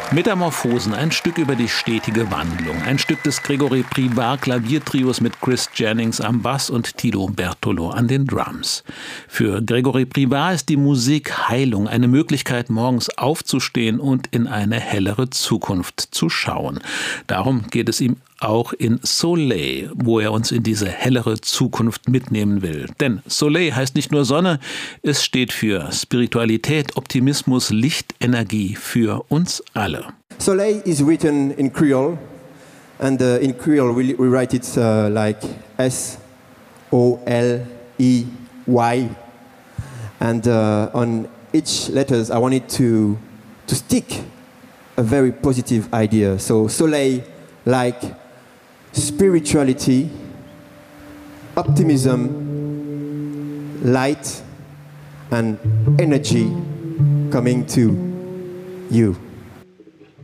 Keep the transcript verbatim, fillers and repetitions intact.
Metamorphosen, ein Stück über die stetige Wandlung. Ein Stück des Gregory Privart Klaviertrios mit Chris Jennings am Bass und Tilo Bertolo an den Drums. Für Gregory Privart ist die Musik Heilung, eine Möglichkeit, morgens aufzustehen und in eine hellere Zukunft zu schauen. Darum geht es ihm auch in Soleil, wo er uns in diese hellere Zukunft mitnehmen will. Denn Soleil heißt nicht nur Sonne, es steht für Spiritualität, Optimismus, Licht, Energie für uns alle. Soleil is written in Creole, and uh, in Creole we, we write it uh, like S O L E Y, and uh, on each letters I wanted to to stick a very positive idea. So Soleil, like spirituality, optimism, light, and energy coming to you.